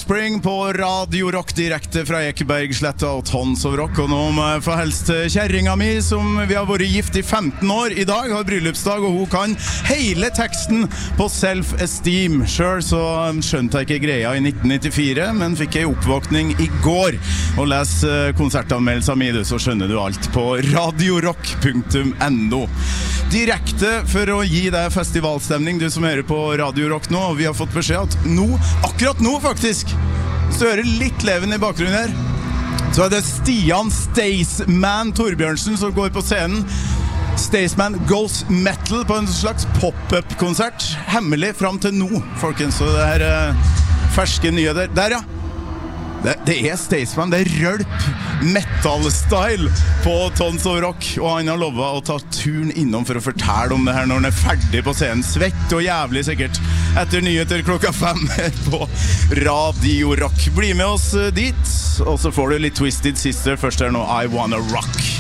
Offspring på Radio Rock direkte fra Ekebergsletta og Tons of Rock. Og nå må jeg få helst kjerringa mi, som vi har vært gift i 15 år. I dag har bryllupsdag, og hun kan hele teksten på Self-Esteem. Selv så skjønte jeg ikke greia i 1994, men fikk jeg oppvåkning i går. Og les konsertanmeldelsen min, så skjønner du alt på radiorock.no. Direkte for å gi deg festivalstemning, du som hører på Radio Rock nå. Og vi har fått beskjed at nå, akkurat nå faktisk, så hører litt leven i bakgrunnen her, så det Stian Staysman Torbjørnsen som går på scenen. Staysman Goes Metal på en slags pop-up-konsert. Hemmelig frem til nå, folkens. Så det er ferske nyheter. Der, ja. Det Staysman, det rølp metal-style på Tons of Rock, og han har lovet å ta turen innom for å fortelle om det her når han er ferdig på scenen. Svett og jævlig sikkert etter nyheter 5 her på Radio Rock. Bli med oss dit, og så får du litt Twisted Sister først her nå, I Wanna Rock.